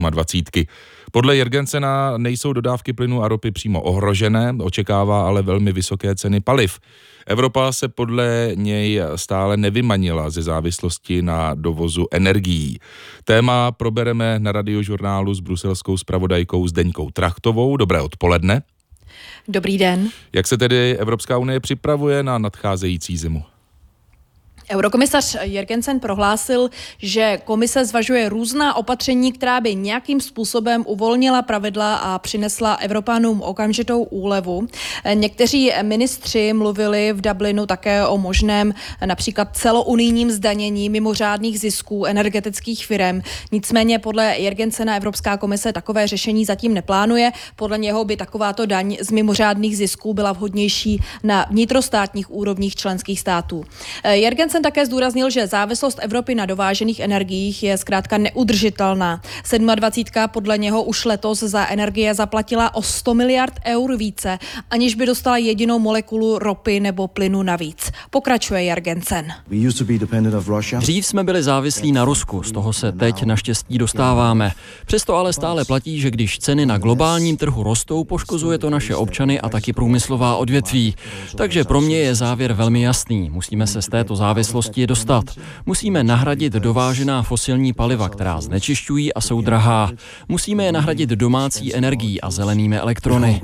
27. Podle Jurgensena nejsou dodávky plynu a ropy přímo ohrožené, očekává ale velmi vysoké ceny paliv. Evropa se podle něj stále nevymanila ze závislosti na dovozu energií. Téma probereme na Radiožurnálu s bruselskou zpravodajkou Zdeňkou Trachtovou. Dobré odpoledne. Dobrý den. Jak se tedy Evropská unie připravuje na nadcházející zimu? Eurokomisař Jurgensen prohlásil, že komise zvažuje různá opatření, která by nějakým způsobem uvolnila pravidla a přinesla Evropanům okamžitou úlevu. Někteří ministři mluvili v Dublinu také o možném například celounijním zdanění mimořádných zisků energetických firem. Nicméně podle Jurgensena Evropská komise takové řešení zatím neplánuje. Podle něho by takováto daň z mimořádných zisků byla vhodnější na vnitrostátních úrovních členských států. Jurgensen také zdůraznil, že závislost Evropy na dovážených energiích je zkrátka neudržitelná. 27. podle něho už letos za energie zaplatila o 100 miliard eur více, aniž by dostala jedinou molekulu ropy nebo plynu navíc. Pokračuje Jurgensen. Dřív jsme byli závislí na Rusku, z toho se teď naštěstí dostáváme. Přesto ale stále platí, že když ceny na globálním trhu rostou, poškozuje to naše občany a taky průmyslová odvětví. Takže pro mě je závěr velmi jasný. Musíme se z této závislosti dostat. Musíme nahradit dovážená fosilní paliva, která znečišťují a jsou drahá. Musíme je nahradit domácí energií a zelenými elektrony.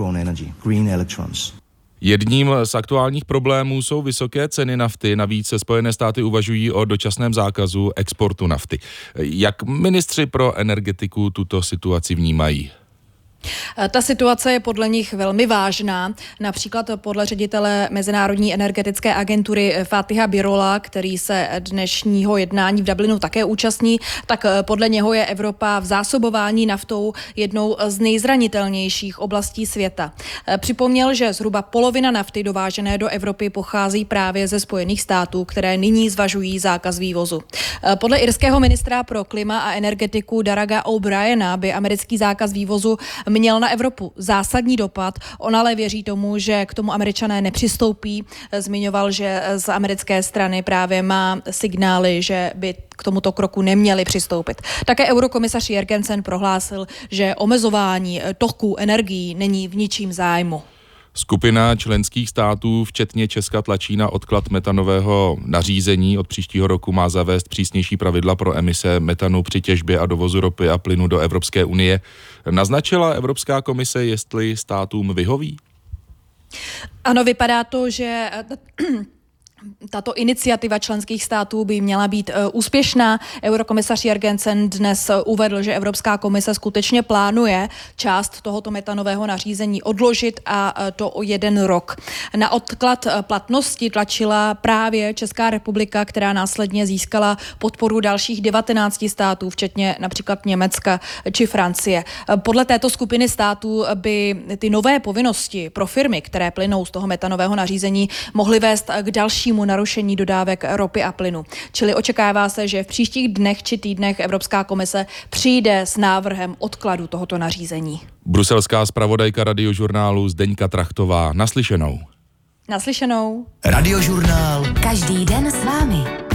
Jedním z aktuálních problémů jsou vysoké ceny nafty. Navíc Spojené státy uvažují o dočasném zákazu exportu nafty. Jak ministři pro energetiku tuto situaci vnímají? Ta situace je podle nich velmi vážná. Například podle ředitele Mezinárodní energetické agentury Fatiha Birola, který se dnešního jednání v Dublinu také účastní, tak podle něho je Evropa v zásobování naftou jednou z nejzranitelnějších oblastí světa. Připomněl, že zhruba polovina nafty dovážené do Evropy pochází právě ze Spojených států, které nyní zvažují zákaz vývozu. Podle irského ministra pro klima a energetiku Daraga O'Briena by americký zákaz vývozu měl na Evropu zásadní dopad. On ale věří tomu, že k tomu Američané nepřistoupí. Zmiňoval, že z americké strany právě má signály, že by k tomuto kroku neměli přistoupit. Také eurokomisař Jurgensen prohlásil, že omezování toku energií není v ničím zájmu. Skupina členských států, včetně Česka, tlačí na odklad metanového nařízení. Od příštího roku má zavést přísnější pravidla pro emise metanu při těžbě a dovozu ropy a plynu do Evropské unie. Naznačila Evropská komise, jestli státům vyhoví? Ano, vypadá to, že tato iniciativa členských států by měla být úspěšná. Eurokomisař Jurgensen dnes uvedl, že Evropská komise skutečně plánuje část tohoto metanového nařízení odložit, a to o 1 rok. Na odklad platnosti tlačila právě Česká republika, která následně získala podporu dalších 19 států, včetně například Německa či Francie. Podle této skupiny států by ty nové povinnosti pro firmy, které plynou z toho metanového nařízení, mohly vést k dalšímu narušení dodávek ropy a plynu. Čili očekává se, že v příštích dnech či týdnech Evropská komise přijde s návrhem odkladu tohoto nařízení. Bruselská zpravodajka Radiožurnálu Zdeňka Trachtová. Naslyšenou. Naslyšenou. Radiožurnál. Každý den s vámi.